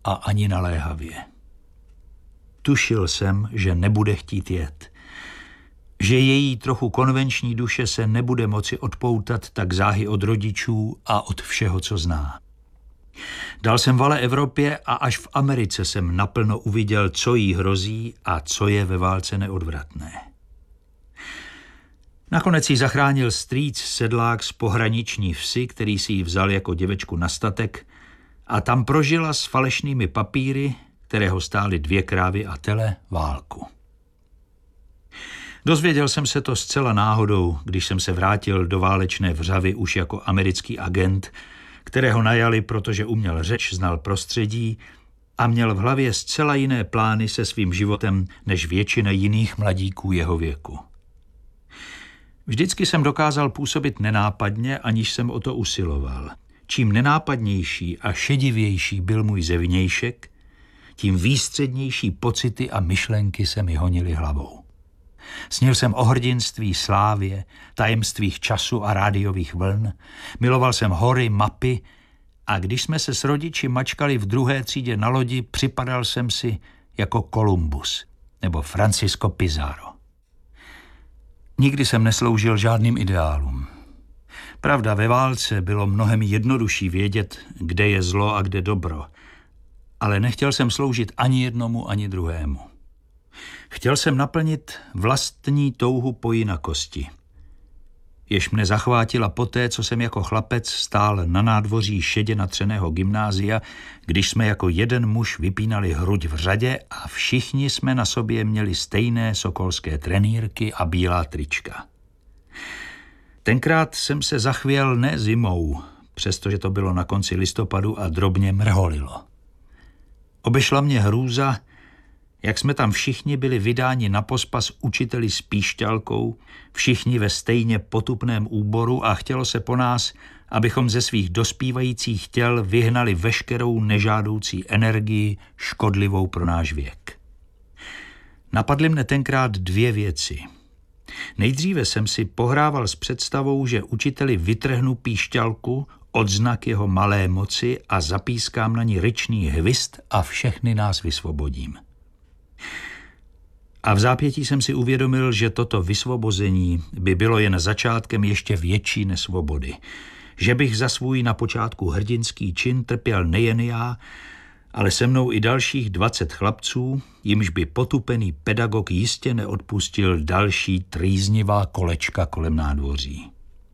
a ani naléhavě. Tušil jsem, že nebude chtít jet. Že její trochu konvenční duše se nebude moci odpoutat tak záhy od rodičů a od všeho, co zná. Dal jsem vale Evropě a až v Americe jsem naplno uviděl, co jí hrozí a co je ve válce neodvratné. Nakonec jí zachránil strýc sedlák z pohraniční vsi, který si ji vzal jako děvečku na statek, a tam prožila s falešnými papíry, kterého stály 2 krávy a tele, válku. Dozvěděl jsem se to zcela náhodou, když jsem se vrátil do válečné Vřavy už jako americký agent, kterého najali, protože uměl řeč, znal prostředí a měl v hlavě zcela jiné plány se svým životem než většina jiných mladíků jeho věku. Vždycky jsem dokázal působit nenápadně, aniž jsem o to usiloval. Čím nenápadnější a šedivější byl můj zevnějšek, tím výstřednější pocity a myšlenky se mi honily hlavou. Snil jsem o hrdinství, slávě, tajemstvích času a rádiových vln, miloval jsem hory, mapy a když jsme se s rodiči mačkali v 2. třídě na lodi, připadal jsem si jako Kolumbus nebo Francisco Pizarro. Nikdy jsem nesloužil žádným ideálům. Pravda, ve válce bylo mnohem jednodušší vědět, kde je zlo a kde dobro, ale nechtěl jsem sloužit ani jednomu, ani druhému. Chtěl jsem naplnit vlastní touhu po jinakosti, jež mne zachvátila poté, co jsem jako chlapec stál na nádvoří šedě natřeného gymnázia, když jsme jako jeden muž vypínali hruď v řadě a všichni jsme na sobě měli stejné sokolské trenýrky a bílá trička. Tenkrát jsem se zachvěl ne zimou, přestože to bylo na konci listopadu a drobně mrholilo. Obešla mě hrůza, jak jsme tam všichni byli vydáni na pospas učiteli s píšťalkou, všichni ve stejně potupném úboru a chtělo se po nás, abychom ze svých dospívajících těl vyhnali veškerou nežádoucí energii škodlivou pro náš věk. Napadly mne tenkrát 2 věci. Nejdříve jsem si pohrával s představou, že učiteli vytrhnu píšťalku, odznak jeho malé moci a zapískám na ní ryčný hvist a všechny nás vysvobodím. A v zápětí jsem si uvědomil, že toto vysvobození by bylo jen začátkem ještě větší nesvobody. Že bych za svůj na počátku hrdinský čin trpěl nejen já, ale se mnou i dalších 20 chlapců, jimž by potupený pedagog jistě neodpustil další trýznivá kolečka kolem nádvoří.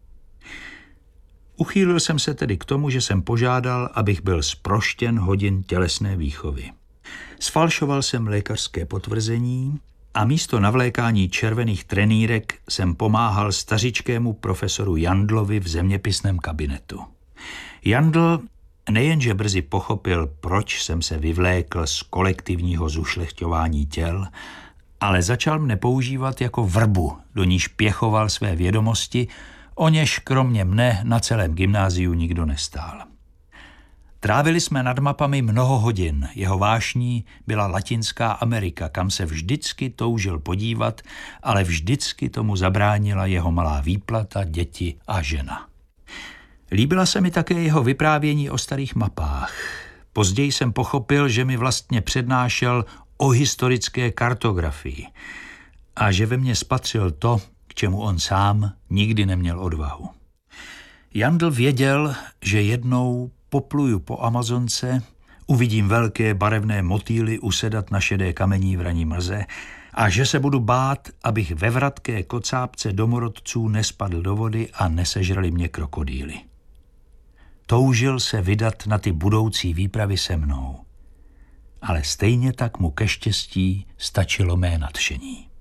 Uchýlil jsem se tedy k tomu, že jsem požádal, abych byl zproštěn hodin tělesné výchovy. Sfalšoval jsem lékařské potvrzení a místo navlékání červených trenýrek jsem pomáhal stařičkému profesoru Jandlovi v zeměpisném kabinetu. Jandl nejenže brzy pochopil, proč jsem se vyvlékl z kolektivního zušlechťování těl, ale začal mne používat jako vrbu, do níž pěchoval své vědomosti, o něž kromě mne na celém gymnáziu nikdo nestál. Trávili jsme nad mapami mnoho hodin, jeho vášní byla Latinská Amerika, kam se vždycky toužil podívat, ale vždycky tomu zabránila jeho malá výplata, děti a žena. Líbila se mi také jeho vyprávění o starých mapách. Později jsem pochopil, že mi vlastně přednášel o historické kartografii a že ve mně spatřil to, k čemu on sám nikdy neměl odvahu. Jandl věděl, že jednou popluju po Amazonce, uvidím velké barevné motýly usedat na šedé kamení v ranní mlze a že se budu bát, abych ve vratké kocápce domorodců nespadl do vody a nesežrali mě krokodýly. Toužil se vydat na ty budoucí výpravy se mnou, ale stejně tak mu ke štěstí stačilo mé nadšení.